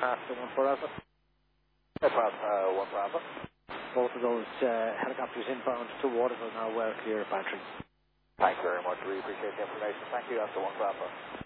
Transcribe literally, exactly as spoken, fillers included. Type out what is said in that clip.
After one for Alpha. Aircraft uh, one for Alpha. Both of those uh, helicopters inbound to Waterville now, well clear of Bantry. Thank you very much. We appreciate the information. Thank you. After one for Alpha.